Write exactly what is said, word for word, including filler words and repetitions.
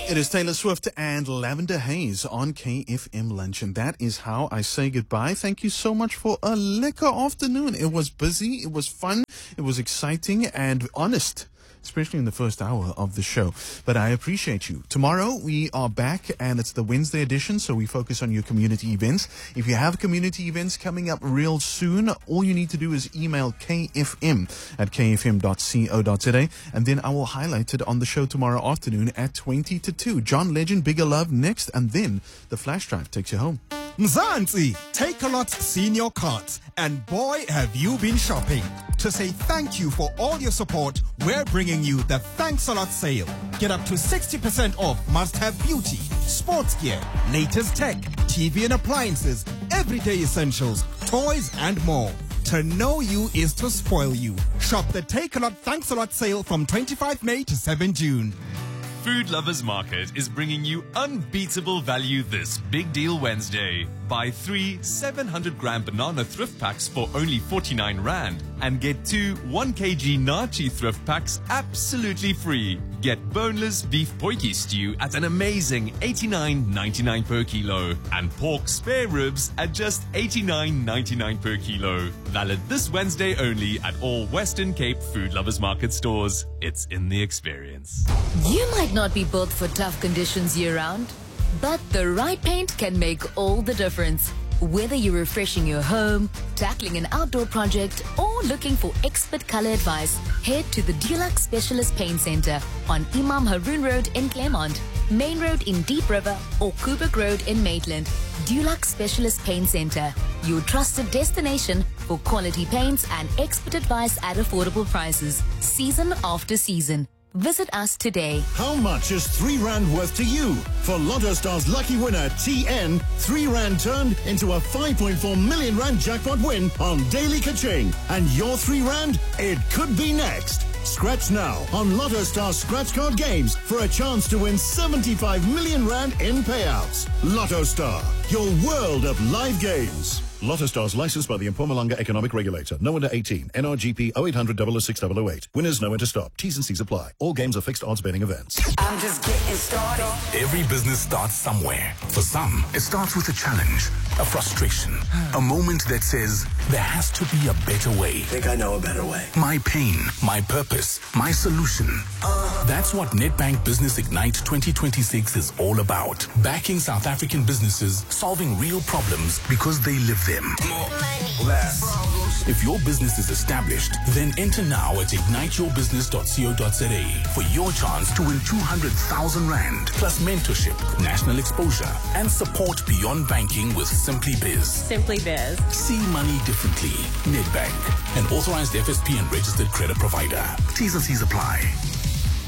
It is Taylor Swift and Lavender Haze on K F M Lunch, and that is how I say goodbye. Thank you so much for a lekker afternoon. It was busy, it was fun, it was exciting and honest, especially in the first hour of the show. But I appreciate you. Tomorrow we are back, and it's the Wednesday edition, so we focus on your community events. If you have community events coming up real soon, all you need to do is email K F M at k f m dot co dot z a, and then I will highlight it on the show tomorrow afternoon at twenty to two. John Legend, Bigger Love next, and then the flash drive takes you home. Mzansi, Takealot's senior cards, and boy have you been shopping. To say thank you for all your support, we're bringing you the Thanks a Lot sale. Get up to sixty percent off must-have beauty, sports gear, latest tech, T V and appliances, everyday essentials, toys and more. To know you is to spoil you. Shop the Takealot Thanks a Lot sale from twenty-fifth May to seventh June. Food Lovers Market is bringing you unbeatable value this Big Deal Wednesday. Buy three seven hundred gram banana thrift packs for only forty-nine rand and get two one kilogram Nachi thrift packs absolutely free. Get boneless beef potjie stew at an amazing eighty-nine ninety-nine per kilo and pork spare ribs at just eighty-nine ninety-nine per kilo. Valid this Wednesday only at all Western Cape Food Lovers Market stores. It's in the experience. You might not be built for tough conditions year-round, but the right paint can make all the difference. Whether you're refreshing your home, tackling an outdoor project, or looking for expert color advice, head to the Dulux Specialist Paint Center on Imam Haroon Road in Claremont, Main Road in Deep River, or Kubrick Road in Maitland. Dulux Specialist Paint Center, your trusted destination for quality paints and expert advice at affordable prices, season after season. Visit us today. How much is three rand worth to you? For Lotto Star's lucky winner, T N, three rand turned into a five point four million rand jackpot win on Daily Kaching. And your three rand? It could be next. Scratch now on Lotto Star Scratch Card Games for a chance to win seventy-five million rand in payouts. Lotto Star, your world of live games. Lotto Stars licensed by the Mpumalanga Economic Regulator. No under eighteen. N R G P oh eight hundred, double oh six, double oh eight. Winners know when to stop. T's and C's apply. All games are fixed odds betting events. I'm just getting started. Every business starts somewhere. For some, it starts with a challenge, a frustration, a moment that says, there has to be a better way. I think I know a better way. My pain, my purpose, my solution. Uh, That's what Nedbank Business Ignite twenty twenty-six is all about. Backing South African businesses, solving real problems because they live them. More money, less problems. If your business is established, then enter now at ignite your business dot co dot z a for your chance to win two hundred thousand rand, plus mentorship, national exposure, and support beyond banking with Simply Biz. Simply Biz. See money differently. Nedbank, an authorized F S P and registered credit provider. T's and C's apply.